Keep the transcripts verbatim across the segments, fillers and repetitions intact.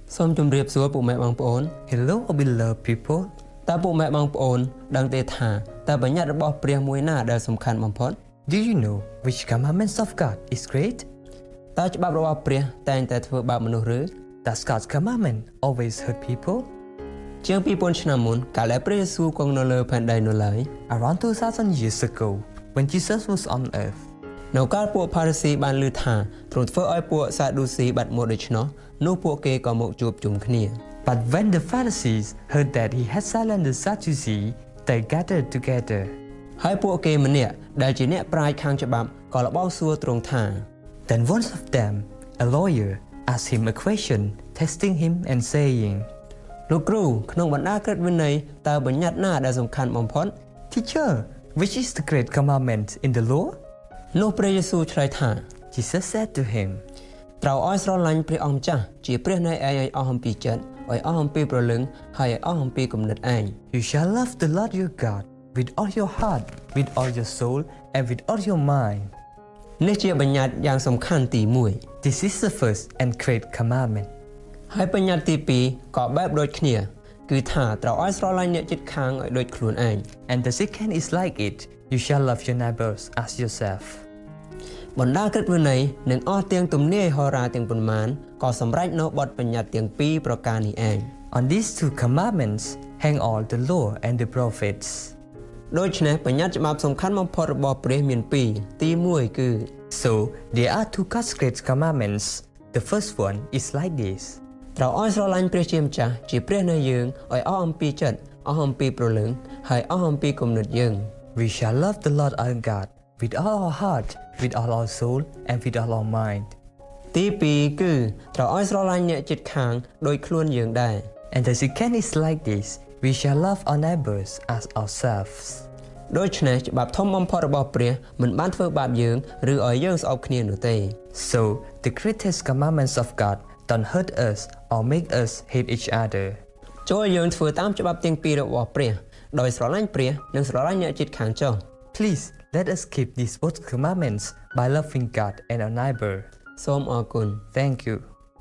សូមជម្រាបសួរពុកម៉ែបងប្អូន Hello, beloved people. តើពុកម៉ែបងប្អូនដឹងទេថាតើបញ្ញត្តិរបស់ព្រះមួយណាដែលសំខាន់បំផុត Do you know which commandments of God is great? តើច្បាប់របស់ព្រះតែងតែធ្វើបាបមនុស្សឬ Does God's commandment always hurt people? ជាងពីរពាន់ឆ្នាំមុនកាលដែលព្រះយេស៊ូវគង់នៅលើផែនដីនោះឡើយ Around two thousand years ago, when Jesus was on earth, នៅកាលពួកផារីស៊ីបានឮថាទ្រង់ធ្វើឲ្យពួកសាឌូស៊ីបាត់មកដូច្នោះនោះពួកគេក៏មកជួបជុំគ្នា but when the Pharisees heard that he had silenced the Sadducees, they gathered together. ហើយពួកគេម្នាក់ដែលជាអ្នកប្រាជ្ញខាងច្បាប់ក៏ល្បងសួរទ្រង់ថា Then one of them, a lawyer, asked him a question, testing him and saying, លោកគ្រូក្នុងបណ្ដាក្រឹតវិន័យតើបញ្ញត្តិណាដែលសំខាន់បំផុត Teacher, which is the great commandment in the law? នោះព្រះយេស៊ូវឆ្លើយថា Jesus said to him, ត្រូវឲ្យស្រឡាញ់ព្រះអង្គម្ចាស់ជាព្រះនៃឯងឲ្យអស់អំពីចិត្តឲ្យអស់អំពីព្រលឹងហើយឲ្យអស់អំពីគំនិតឯង You shall love the Lord your God with all your heart, with all your soul, and with all your mind. នេះជាបញ្ញត្តិយ៉ាងសំខាន់ទី1 This is the first and great commandment. ហើយបញ្ញត្តិទី2ក៏បែបដូចគ្នាគឺថាត្រូវឲ្យស្រឡាញ់អ្នកជិតខាងឲ្យដូចខ្លួនឯង And the second is like it. You shall love your neighbors as yourself. បណ្ដាក្រឹតវិន័យនិងអស់ទាំងទំនាយហោរាទាំងប៉ុន្មានក៏សម្រេចនៅបទបញ្ញត្តិទាំងពីរប្រការនេះឯង On these two commandments hang all the law and the prophets. ដូច្នេះបញ្ញត្តិច្បាប់សំខាន់បំផុតរបស់ព្រះមានពីរទី1គឺ So there are two God's great commandments. The first one is like this. ត្រូវឲ្យស្រឡាញ់ព្រះជាម្ចាស់ជាព្រះនៃយើងឲ្យអស់អំពីចិត្តអស់អំពីព្រលឹងហើយអស់អំពីគំនិតយើង We shall love the Lord our God with all our heart, with all our soul, and with all our mind. ទី2គឺត្រូវឲ្យស្រឡាញ់អ្នកជិតខាងដូចខ្លួនយើងដែរ And the second is like this. We shall love our neighbors as ourselves. ដូច្នេះច្បាប់ធំបំផុតរបស់ព្រះមិនបានធ្វើបាបយើងឬឲ្យយើងស្អប់គ្នានោះទេ So the greatest commandments of God don't hurt us or make us hate each other. ចូលយើងធ្វើតាមច្បាប់ទាំងពីររបស់ព្រះដោយស្រឡាញ់ព្រះនិងស្រឡាញ់អ្នកជិតខាងចុះ Please let us keep these both commandments by loving God and our neighbor. សូមអរគុណ Thank you.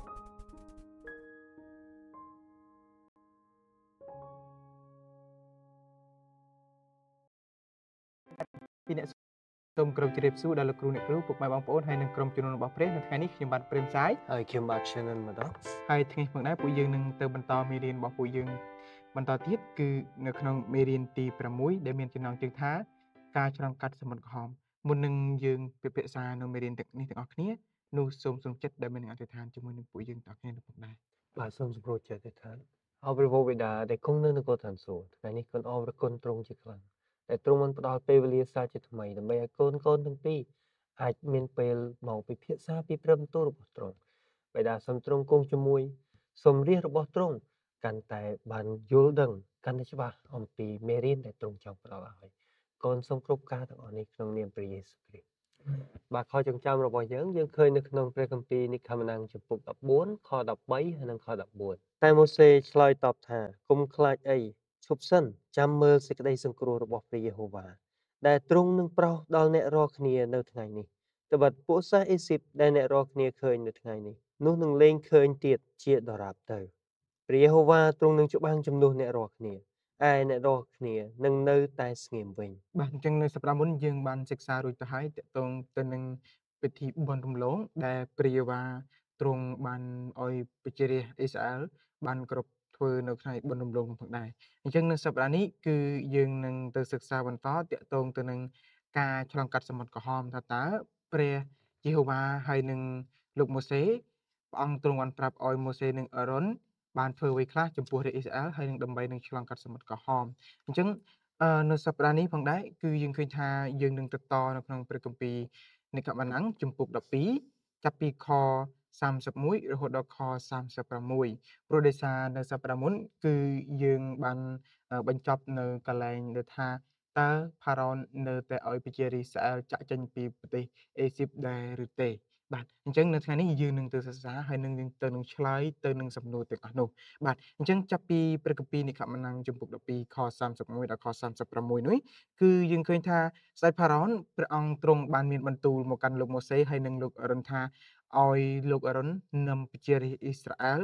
ពីអ្នកសូមគោរពជម្រាបសួរដល់លោកគ្រូអ្នកគ្រូពុកម៉ែបងប្អូនហើយនិងក្រុមជំនុំរបស់ព្រះនៅថ្ងៃនេះខ្ញុំបាទព្រាមសាយហើយខ្ញុំបាទ Shannon ម្ដងហើយថ្ងៃនេះផងដែរពួកយើងនឹងទៅបន្តមេរៀនរបស់ពួកយើងបន្តទៀតគឺនៅក្នុងមេរៀនទី6ដែលមានចំណងជើងថាការឆ្លងកាត់សមុទ្រក្រហមមុននឹងយើងពិភាក្សានៅមេរៀនទាំងនេះទាំងអស់គ្នានោះសូមសូមចិត្តដែលមានអធិដ្ឋានជាមួយនឹងពួកយើងទាំងអស់គ្នានៅផងដែរបាទសូមសម្រួលចិត្តទេថាអរព្រះវេដាដែលគង់នៅនគរឋានសួគ៌ថ្ងៃនេះគុណអរគុណទ្រង់ជាខ្លាំងតែទ្រង់បានផ្ដល់ពេលវេលាសាជាថ្មីដើម្បីឲ្យកូនកូនទាំងពីរអាចមានពេលមកពិភាក្សាពីព្រឹមទូលរបស់ទ្រង់បេដាសូមទ្រង់គង់ជាមួយសូមរាជរបស់ទ្រង់កាន់តែបានយល់ដឹងកាន់តែច្បាស់អំពីមេរៀនដែលទ្រង់ចង់ផ្ដល់ឲ្យកូនសូមគ្រប់ការទាំងអស់នេះក្នុងនាមព្រះយេស៊ូវគ្រីស្ទ បាទខចងចាំរបស់យើងយើងឃើញនៅក្នុងព្រះគម្ពីរនិកាយណាំងចំពុក14ខ13ហើយនិងខ14តែម៉ូសេឆ្លើយតបថាគុំខ្លាចអីឈប់សិនចាំមើលសេចក្តីសង្គ្រោះរបស់ព្រះយេហូវ៉ាដែលទ្រង់នឹងប្រោសដល់អ្នករាល់គ្នានៅថ្ងៃនេះត្បិតពួកសាសអេស៊ីបដែលអ្នករាល់គ្នាឃើញនៅថ្ងៃនេះនោះនឹងលែងឃើញទៀតជាដរាបទៅព្រះយេហូវ៉ាទ្រង់នឹងច្បាំងជំនួសអ្នករាល់គ្នាឯអ្នករាល់គ្នានឹងនៅតែស្ងៀមវិញបាទអញ្ចឹងនៅសប្តាហ៍មុនយើងបានសិក្សារួចទៅហើយតកតងទៅនឹងពិធីបុណ្យរំលងដែលព្រះយេហូវ៉ាទ្រង់បានឲ្យប្រជារាស្ត្រអ៊ីស្រាអែលបានគ្រប់ធ្វើនៅថ្ងៃបុណ្យរំលងផងដែរអញ្ចឹងនៅសប្តាហ៍នេះគឺយើងនឹងទៅសិក្សាបន្តតកតងទៅនឹងការឆ្លងកាត់សមុទ្រក្រហមថាតើព្រះយេហូវ៉ាហើយនឹងលោកម៉ូសេព្រះអង្គទ្រង់បានប្រាប់ឲ្យម៉ូសេនិងអារ៉ុនបានធ្វើអ្វីខ្លះចំពោះរាជអ៊ីស្រាអែលហើយនឹងដើម្បីនឹងឆ្លងកាត់សមុទ្រក្រហមអញ្ចឹង អឺនៅសប្តាហ៍នេះផងដែរគឺយើងឃើញថាយើងនឹងទៅតនៅក្នុងព្រះគម្ពីរនិកាយណាំងជំពូក12ចាប់ពីខ31រហូតដល់ខ36ព្រោះដោយសារនៅសប្តាហ៍មុនគឺយើងបានបញ្ចប់នៅកន្លែងដែលថាតើផារ៉ុននៅតែឲ្យប្រជារាស្ត្រអ៊ីស្រាអែលចាក់ចេញពីប្រទេសអេស៊ីបដែរឬទេ បាទអញ្ចឹងនៅថ្ងៃនេះយើងនឹងទៅសិក្សាហើយនឹងទៅនឹងឆ្លើយទៅនឹងសំណួរទាំងអស់នោះបាទអញ្ចឹងចាប់ពីព្រះគម្ពីរនិកាយណាំងចំពុក12ខ31ដល់ខ36នេះគឺយើងឃើញថាស្ដេចផារ៉ុនព្រះអង្គទ្រង់បានមានបន្ទូលមកកាន់លោកម៉ូសេហើយនឹងលោកអារ៉ុនថាឲ្យលោកអារ៉ុននាំប្រជារាស្ត្រអ៊ីស្រាអែល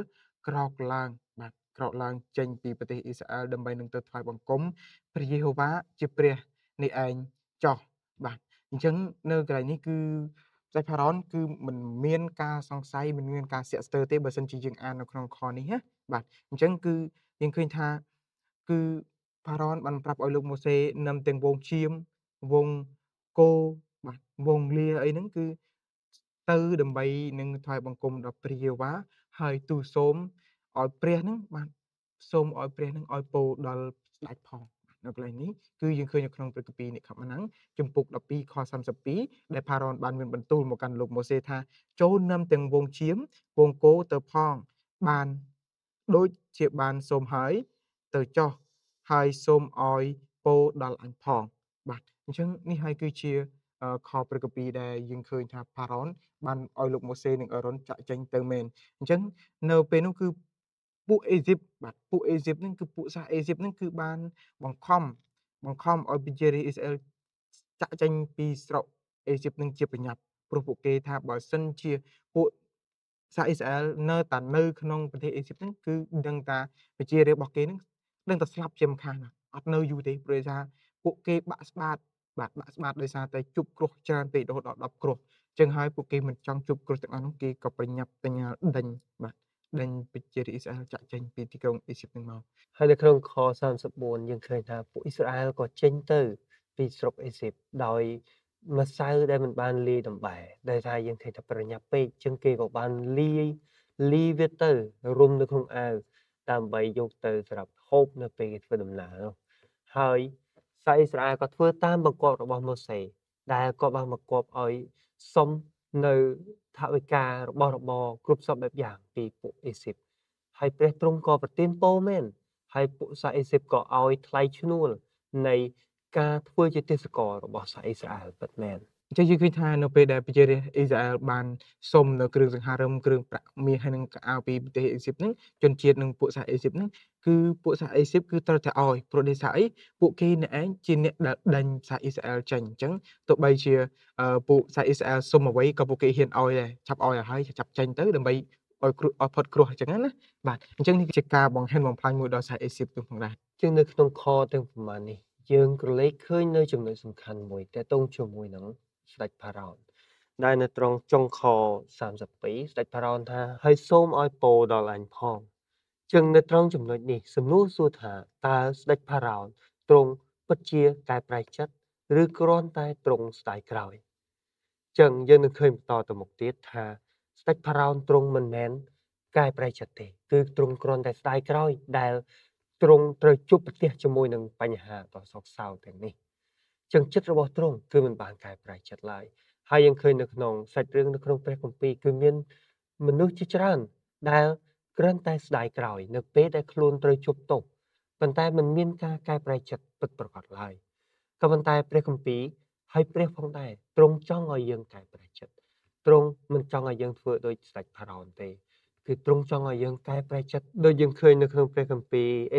ក្រោកឡើងបាទក្រោកឡើងចេញពីប្រទេសអ៊ីស្រាអែលដើម្បីនឹងទៅថ្វាយបង្គំព្រះយេហូវ៉ាជាព្រះនេះឯងចោះបាទអញ្ចឹងនៅកន្លែងនេះគឺស្ដេចផារ៉ុនគឺមិនមានការសង្ស័យមិនមានការសាកស្ទើរទេបើសិនជាយើងអាននៅក្នុងខនេះណាបាទអញ្ចឹងគឺយើងឃើញថាគឺផារ៉ុនបានប្រាប់ឲ្យលោកម៉ូសេនឹមទាំងវងឈាមវងគោបាទវងលាអីហ្នឹងគឺទៅដើម្បីនឹងថ្វាយបង្គំដល់ព្រះយេហូវ៉ាហើយទូលសូមឲ្យព្រះហ្នឹងបាទសូមឲ្យព្រះហ្នឹងឲ្យពរដល់ស្ដេចផងនៅកន្លែងនេះគឺយើងឃើញនៅក្នុងព្រះគម្ពីរនិខមណាំងជំពូកដប់ពីរខសាមសិបពីរដែលផារ៉ុនបានមានបន្ទូលមកកាន់លោកម៉ូសេថាចូលនឹមទាំងវងឈាមវងគោទៅផងបានដូចជាបានសូមហើយទៅចោះហើយសូមឲ្យពរដល់អញផងបាទអញ្ចឹងនេះហើយគឺជាអឺខព្រះគម្ពីរដែលយើងឃើញថាផារ៉ុនបានឲ្យលោកម៉ូសេនិងអេរ៉ុនចាក់ចេញទៅមែនអញ្ចឹងនៅពេលនោះគឺពួកអេស៊ីបបាទពួកអេស៊ីបហ្នឹងគឺពួកសាសអេស៊ីបហ្នឹងគឺបានបង្ខំបង្ខំឲ្យប្រជារាស្ត្រអ៊ីស្រាអែលចាក់ចេញពីស្រុកអេស៊ីបហ្នឹងជាបញ្ញត្តិព្រោះពួកគេថាបើសិនជាពួកសាសអ៊ីស្រាអែលនៅតែនៅក្នុងប្រទេសអេស៊ីបហ្នឹងគឺដឹងថាប្រជារាស្ត្ររបស់គេហ្នឹងដឹងតែស្លាប់ជាមិនខានអត់នៅយូរទេព្រោះថាពួកគេបាក់ស្បាតបាទបាក់ស្បាតដោយសារតែជប់គ្រោះច្រើនពេករហូតដល់ដប់គ្រោះអញ្ចឹងហើយពួកគេមិនចង់ជប់គ្រោះទាំងអស់នោះគេក៏ប្រញាប់បញ្ញាដេញបាទដេញប្រជារាស្ត្រអ៊ីស្រាអែលចាក់ចេញពីទីក្រុងអេស៊ីបហ្នឹងមកហើយនៅក្នុងខសាមសិបបួនយើងឃើញថាពួកអ៊ីស្រាអែលក៏ចេញទៅពីស្រុកអេស៊ីបដោយម្សៅដែលមិនបានលាយដំបែដែលថាយើងឃើញថាប្រញាប់ពេកជាងគេក៏បានលាយលាយវាទៅរុំនៅក្នុងអាវដើម្បីយកទៅសម្រាប់ហូបនៅពេលគេធ្វើដំណើរនោះហើយសាសអ៊ីស្រាអែលក៏ធ្វើតាមបង្គាប់របស់ម៉ូសេដែលក៏បានបង្គាប់ឲ្យសុំនៅថវិការបស់របរគ្រប់សពបែបយ៉ាងពីពួកអេស៊ីបហើយព្រះទ្រង់ក៏ប្រទានពរមែនហើយពួកសាសអេស៊ីបក៏ឲ្យថ្លៃឈ្នួលនៃការធ្វើជាទេសកលរបស់សាសអ៊ីស្រាអែលពិតមែនអញ្ចឹងយើងឃើញថានៅពេលដែលប្រជារាស្ត្រអ៊ីស្រាអែលបានសុំនៅគ្រឿងសង្ហារិមគ្រឿងប្រាក់មាសហើយនឹងកៅអៅពីប្រទេសអេស៊ីបហ្នឹងជនជាតិនឹងពួកសាសអេស៊ីបហ្នឹងគឺពួកសាសអេស៊ីបគឺត្រូវតែឲ្យព្រោះដោយសារអីពួកគេអ្នកឯងជាអ្នកដែលដេញសាសអ៊ីស្រាអែលចេញអញ្ចឹងទោះបីជាអឺពួកសាសអ៊ីស្រាអែលសុំអ្វីក៏ពួកគេហ៊ានឲ្យដែរចាប់ឲ្យឲ្យហើយចាប់ចេញទៅដើម្បីឲ្យគ្រោះឲ្យផុតគ្រោះអញ្ចឹងណាបាទអញ្ចឹងនេះជាការបង្ហាញបំផ្លាញមួយដល់សាសអេស៊ីបទៅផងដែរជាងនៅក្នុងខទាំងប្រមាណនេះយើងក្រឡេកឃើញនៅចំណុចសំខាន់មួយតែតងជាមួយនឹងស្ដេចផារ៉ោនដែលនៅត្រង់ចុងខសាមសិបពីរស្ដេចផារ៉ោនថាហើយសូមឲ្យពរដល់អញផងជាងនៅត្រង់ចំណុចនេះសំណួរសួរថាតើស្ដេចផារ៉ោនទ្រង់ពិតជាកែប្រែចិត្តឬគ្រាន់តែទ្រង់ស្ដាយក្រោយចឹងយើងនឹងឃើញបន្តទៅមុខទៀតថាស្ដេចផារ៉ោនទ្រង់មិនមែនកែប្រែចិត្តទេគឺទ្រង់គ្រាន់តែស្ដាយក្រោយដែលទ្រង់ត្រូវជួបប្រទះជាមួយនឹងបញ្ហាដ៏សោកសៅទាំងនេះចឹងចិត្តរបស់ទ្រង់គឺមិនបានកែប្រែចិត្តឡើយហើយយើងឃើញនៅក្នុងសាច់រឿងនៅក្នុងព្រះគម្ពីរគឺមានមនុស្សជាច្រើនដែលគ្រាន់តែស្ដាយក្រោយនៅពេលដែលខ្លួនត្រូវជួបទោសប៉ុន្តែមិនមានការកែប្រែចិត្តពិតប្រាកដឡើយក៏ប៉ុន្តែព្រះគម្ពីរហើយព្រះផងដែរទ្រង់ចង់ឲ្យយើងកែប្រែចិត្តទ្រង់មិនចង់ឲ្យយើងធ្វើដូចស្ដេចផារ៉ោនទេគឺទ្រង់ចង់ឲ្យយើងកែប្រែចិត្តដូចយើងឃើញនៅក្នុងព្រះគម្ពីរ